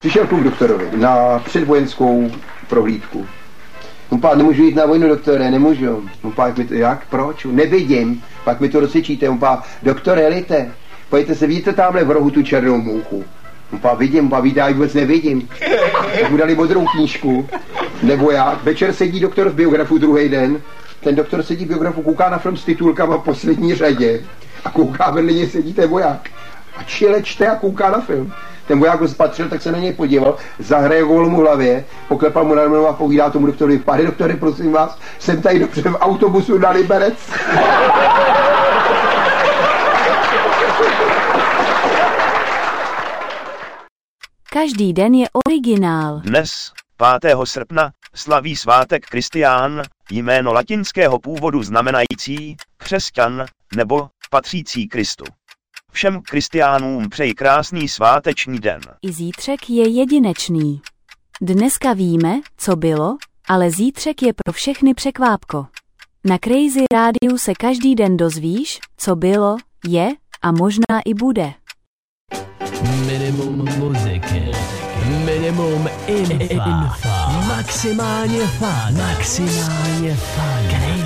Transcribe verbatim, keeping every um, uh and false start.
Přišel kluk doktorovi na předvojenskou prohlídku. On pán, nemůžu jít na vojnu, doktore, nemůžu. On pán, jak, proč? Nevidím. Pak mi to rozsvědčíte. On pán, doktore, lijte. Pojďte se, vidíte tamhle v rohu tu černou mouchu. On pán, vidím, pán, víte, já ji vůbec nevidím. Tak mu dali modrou knížku. Nebo jak. Večer sedí doktor v biografu druhý den. Ten doktor sedí v biografu, kouká na film s titulkama v poslední řadě. A kouká vedle něj sedí ten voják. A čile čte a kouká na film. Ten voják ho spatřil, tak se na něj podíval, zahraje gól mu v hlavě, poklepal mu na rameno a povídá tomu doktorovi, pane doktore, prosím vás, jsem tady dobře v autobusu na Liberec. Každý den je originál. Dnes, pátého srpna, slaví svátek Kristián, jméno latinského původu znamenající křesťan nebo patřící Kristu. Všem křesťanům přeji krásný sváteční den. I zítřek je jedinečný. Dneska víme, co bylo, ale zítřek je pro všechny překvápko. Na Crazy Rádiu se každý den dozvíš, co bylo, je a možná i bude. Minimum muziky, minimum infa, maximálně fun, maximálně fun.